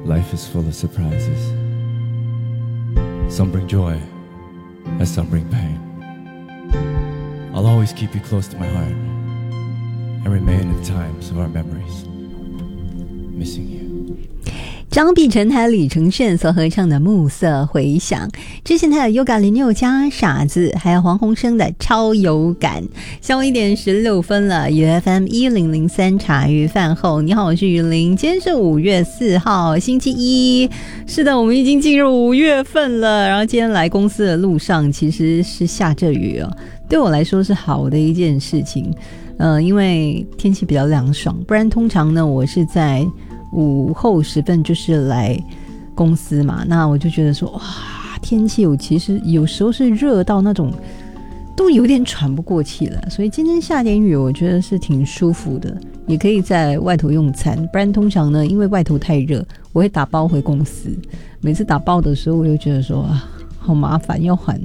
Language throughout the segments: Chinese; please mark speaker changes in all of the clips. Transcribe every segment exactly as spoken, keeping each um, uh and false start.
Speaker 1: Life is full of surprises. Some bring joy, and some bring pain. I'll always keep you close to my heart and remain in the times of our memories. Missing you.
Speaker 2: 张碧晨还有李承铉所合唱的《暮色回响》，之前还有 Yoga 零六加傻子，还有黄鸿升的超有感。下午一点十六分了 ，U F M 一零零三茶余饭后，你好，我是雨林，今天是五月四号，星期一。是的，我们已经进入五月份了。然后今天来公司的路上其实是下着雨哦，对我来说是好的一件事情。呃，因为天气比较凉爽，不然通常呢，我是在午后时分就是来公司嘛，那我就觉得说哇，天气有其实有时候是热到那种都有点喘不过气了，所以今天下点雨我觉得是挺舒服的，也可以在外头用餐，不然通常呢因为外头太热我会打包回公司，每次打包的时候我就觉得说啊好麻烦要还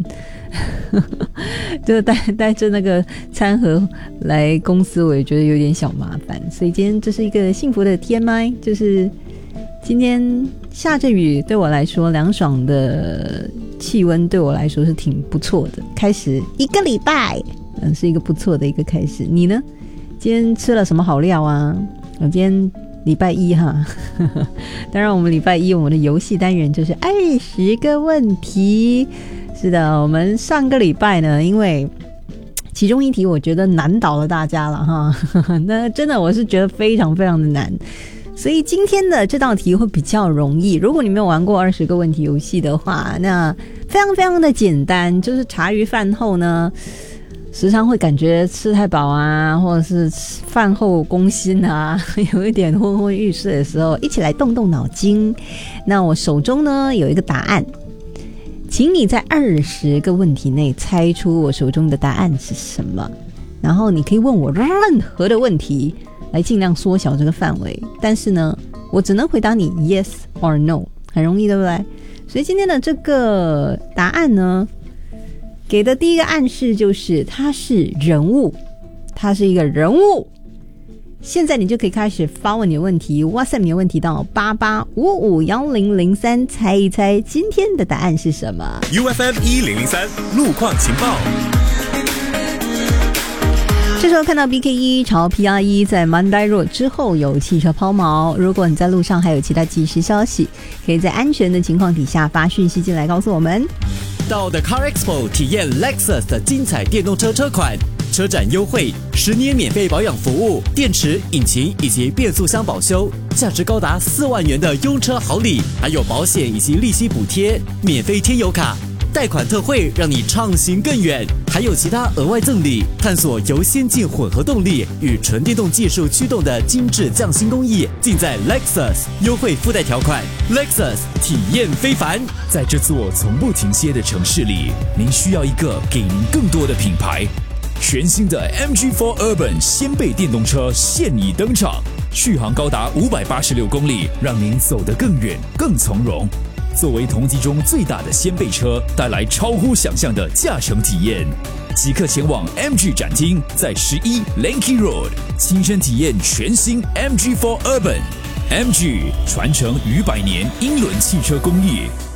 Speaker 2: 就带带着那个餐盒来公司我也觉得有点小麻烦，所以今天这是一个幸福的 T M I， 就是今天下着雨对我来说凉爽的气温对我来说是挺不错的，开始一个礼拜嗯，是一个不错的一个开始。你呢？今天吃了什么好料啊？我今天礼拜一哈当然我们礼拜一我们的游戏单元就是二十个问题。是的，我们上个礼拜呢因为其中一题我觉得难倒了大家了哈那真的我是觉得非常非常的难，所以今天的这道题会比较容易，如果你没有玩过二十个问题游戏的话，那非常非常的简单，就是茶余饭后呢时常会感觉吃太饱啊，或者是饭后攻心啊，有一点昏昏欲睡的时候，一起来动动脑筋。那我手中呢有一个答案，请你在二十个问题内猜出我手中的答案是什么，然后你可以问我任何的问题来尽量缩小这个范围，但是呢我只能回答你 yes or no， 很容易对不对？所以今天的这个答案呢给的第一个暗示就是它是人物，它是一个人物。现在你就可以开始发问你的问题 WhatsApp 你的问题到八八五五一零零三，猜一猜今天的答案是什么。
Speaker 3: U F M 一零零三路况情报。
Speaker 2: 这时候看到 B K 一 朝 P R 一 在 Monday Road 之后有汽车抛锚，如果你在路上还有其他即时消息，可以在安全的情况底下发讯息进来告诉我们。
Speaker 4: 到的 Car Expo 体验 Lexus 的精彩电动车车款，车展优惠，十年免费保养服务，电池、引擎以及变速箱保修，价值高达四万元的用车好礼，还有保险以及利息补贴，免费添油卡，贷款特惠，让你畅行更远，还有其他额外赠礼，探索由先进混合动力与纯电动技术驱动的精致匠心工艺，尽在 Lexus， 优惠附带条款 Lexus 体验非凡。
Speaker 5: 在这座从不停歇的城市里，您需要一个给您更多的品牌。全新的 M G 四 Urban 掀背电动车现已登场，续航高达五百八十六公里，让您走得更远更从容。作为同级中最大的掀背车，带来超乎想象的驾乘体验。即刻前往 M G 展厅，在十一 Lanky Road 亲身体验全新 M G 四 Urban。M G 传承逾百年英伦汽车工艺。